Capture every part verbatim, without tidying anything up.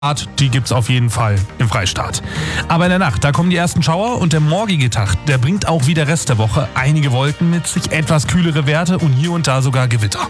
Die gibt's auf jeden Fall im Freistaat. Aber in der Nacht, da kommen die ersten Schauer und der morgige Tag, der bringt auch wie der Rest der Woche einige Wolken mit sich, etwas kühlere Werte und hier und da sogar Gewitter.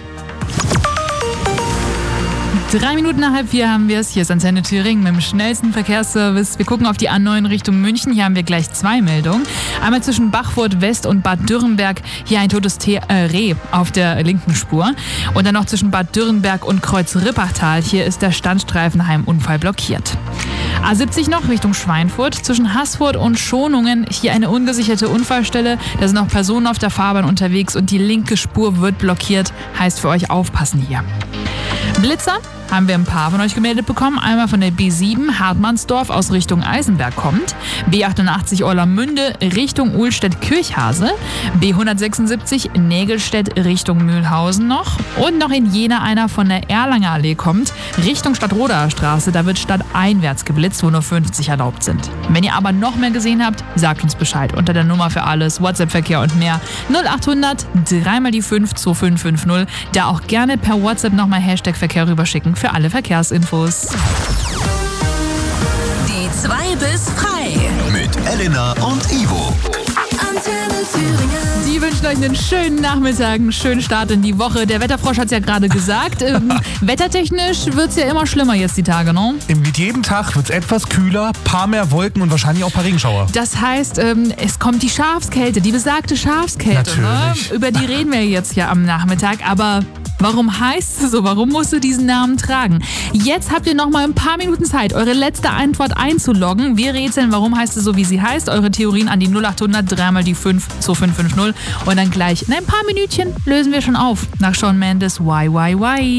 Drei Minuten nach halb vier haben wir es. Hier ist Antenne Thüringen mit dem schnellsten Verkehrsservice. Wir gucken auf die A neun Richtung München. Hier haben wir gleich zwei Meldungen. Einmal zwischen Bachfurt West und Bad Dürrenberg. Hier ein totes T- äh, Reh auf der linken Spur. Und dann noch zwischen Bad Dürrenberg und Kreuz-Rippachtal. Hier ist der Standstreifenheim-Unfall blockiert. A siebzig noch Richtung Schweinfurt. Zwischen Haßfurt und Schonungen. Hier eine ungesicherte Unfallstelle. Da sind noch Personen auf der Fahrbahn unterwegs und die linke Spur wird blockiert. Heißt für euch aufpassen hier. Blitzer haben wir ein paar von euch gemeldet bekommen. Einmal von der B sieben Hartmannsdorf aus Richtung Eisenberg kommt. B achtundachtzig Orlamünde Richtung Uhlstedt-Kirchhase. B hundertsechsundsiebzig Nägelstedt Richtung Mühlhausen noch. Und noch in Jena einer von der Erlanger Allee kommt. Richtung Stadtroder Straße. Da wird stadteinwärts geblitzt, wo nur fünfzig erlaubt sind. Wenn ihr aber noch mehr gesehen habt, sagt uns Bescheid. Unter der Nummer für alles, WhatsApp-Verkehr und mehr. null achthundert dreimal die fünf zwei fünf fünf null. Da auch gerne per WhatsApp nochmal Hashtag Verkehr rüberschicken für alle Verkehrsinfos. Die zwei bis frei. Mit Elena und Ivo. Antenne Thüringen. Die wünschen euch einen schönen Nachmittag, einen schönen Start in die Woche. Der Wetterfrosch hat es ja gerade gesagt. Ähm, wettertechnisch wird es ja immer schlimmer jetzt die Tage, ne? Mit jedem Tag wird's etwas kühler, paar mehr Wolken und wahrscheinlich auch ein paar Regenschauer. Das heißt, ähm, es kommt die Schafskälte, die besagte Schafskälte. Natürlich. Ne? Über die reden wir jetzt ja am Nachmittag, aber warum heißt es so? Warum musst du diesen Namen tragen? Jetzt habt ihr noch mal ein paar Minuten Zeit, eure letzte Antwort einzuloggen. Wir rätseln, warum heißt es so, wie sie heißt. Eure Theorien an die null achthundert dreimal die fünf zwei fünf fünf null. Und dann gleich in ein paar Minütchen lösen wir schon auf. Nach Shawn Mendes Why Why Why.